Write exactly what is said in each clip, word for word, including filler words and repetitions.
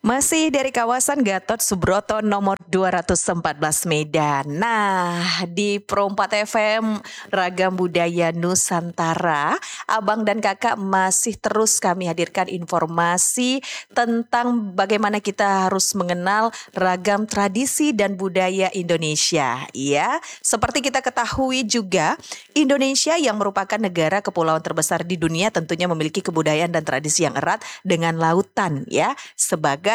Masih dari kawasan Gatot Subroto nomor dua ratus empat belas Medan. Nah, di Pro empat F M Ragam Budaya Nusantara, Abang dan Kakak masih terus kami hadirkan informasi tentang bagaimana kita harus mengenal ragam tradisi dan budaya Indonesia. Ya, seperti kita ketahui juga, Indonesia yang merupakan negara kepulauan terbesar di dunia tentunya memiliki kebudayaan dan tradisi yang erat dengan lautan ya. Sebagai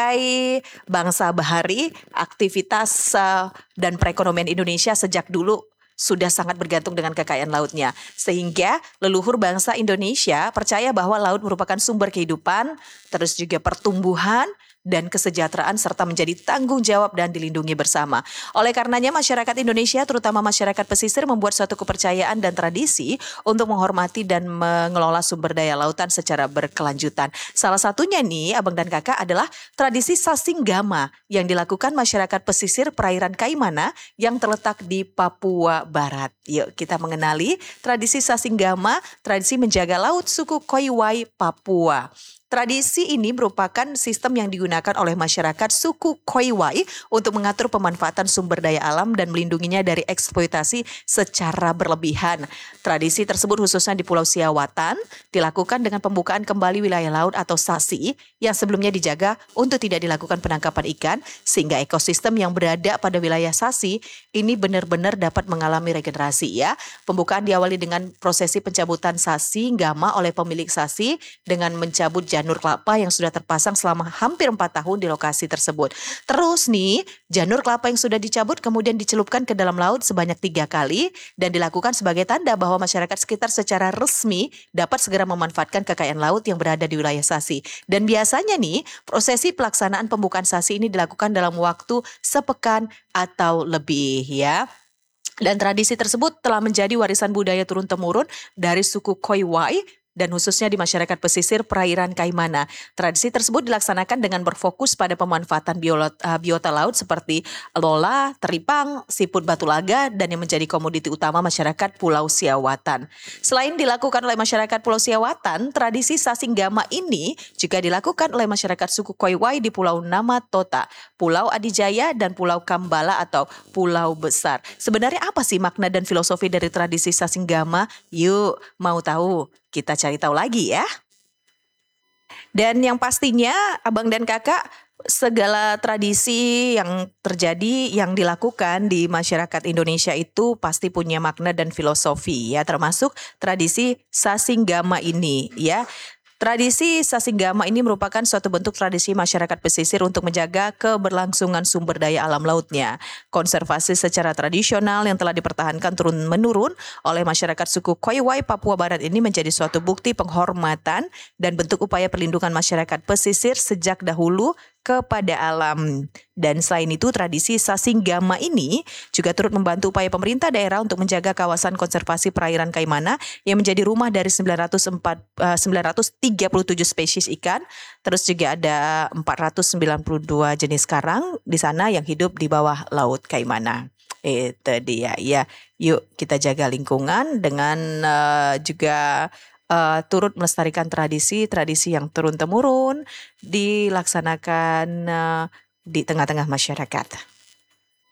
bangsa bahari, aktivitas uh, dan perekonomian Indonesia sejak dulu sudah sangat bergantung dengan kekayaan lautnya. Sehingga leluhur bangsa Indonesia percaya bahwa laut merupakan sumber kehidupan, terus juga pertumbuhan, dan kesejahteraan serta menjadi tanggung jawab dan dilindungi bersama. Oleh karenanya masyarakat Indonesia terutama masyarakat pesisir membuat suatu kepercayaan dan tradisi untuk menghormati dan mengelola sumber daya lautan secara berkelanjutan. Salah satunya nih Abang dan Kakak adalah tradisi Sasinggama yang dilakukan masyarakat pesisir perairan Kaimana yang terletak di Papua Barat. Yuk kita mengenali tradisi Sasinggama, tradisi menjaga laut suku Koiwai Papua. Tradisi ini merupakan sistem yang digunakan oleh masyarakat suku Koiwai untuk mengatur pemanfaatan sumber daya alam dan melindunginya dari eksploitasi secara berlebihan. Tradisi tersebut khususnya di Pulau Siawatan dilakukan dengan pembukaan kembali wilayah laut atau sasi yang sebelumnya dijaga untuk tidak dilakukan penangkapan ikan sehingga ekosistem yang berada pada wilayah sasi ini benar-benar dapat mengalami regenerasi ya. Pembukaan diawali dengan prosesi pencabutan sasi gama oleh pemilik sasi dengan mencabut janur kelapa yang sudah terpasang selama hampir empat tahun di lokasi tersebut. Terus nih, janur kelapa yang sudah dicabut kemudian dicelupkan ke dalam laut sebanyak tiga kali dan dilakukan sebagai tanda bahwa masyarakat sekitar secara resmi dapat segera memanfaatkan kekayaan laut yang berada di wilayah sasi. Dan biasanya nih, prosesi pelaksanaan pembukaan sasi ini dilakukan dalam waktu sepekan atau lebih ya. Dan tradisi tersebut telah menjadi warisan budaya turun-temurun dari suku Koiwai dan khususnya di masyarakat pesisir perairan Kaimana. Tradisi tersebut dilaksanakan dengan berfokus pada pemanfaatan biolot, uh, biota laut seperti lola, teripang, siput batulaga, dan yang menjadi komoditi utama masyarakat Pulau Siawatan. Selain dilakukan oleh masyarakat Pulau Siawatan, tradisi Sasinggama ini juga dilakukan oleh masyarakat suku Koiwai di Pulau Namatota, Pulau Adijaya, dan Pulau Kambala atau Pulau Besar. Sebenarnya apa sih makna dan filosofi dari tradisi Sasinggama? Yuk, mau tahu? Kita cari tahu lagi ya. Dan yang pastinya Abang dan Kakak segala tradisi yang terjadi yang dilakukan di masyarakat Indonesia itu pasti punya makna dan filosofi ya, termasuk tradisi Sasinggama ini ya. Tradisi Sasinggama ini merupakan suatu bentuk tradisi masyarakat pesisir untuk menjaga keberlangsungan sumber daya alam lautnya. Konservasi secara tradisional yang telah dipertahankan turun-menurun oleh masyarakat suku Koiwai Papua Barat ini menjadi suatu bukti penghormatan dan bentuk upaya perlindungan masyarakat pesisir sejak dahulu kepada alam. Dan selain itu tradisi Sasinggama ini juga turut membantu upaya pemerintah daerah untuk menjaga kawasan konservasi perairan Kaimana yang menjadi rumah dari sembilan ratus tiga puluh tujuh spesies ikan. Terus juga ada empat ratus sembilan puluh dua jenis karang di sana yang hidup di bawah laut Kaimana. Itu dia ya. Yuk kita jaga lingkungan dengan uh, juga Uh, turut melestarikan tradisi-tradisi yang turun-temurun dilaksanakan uh, di tengah-tengah masyarakat.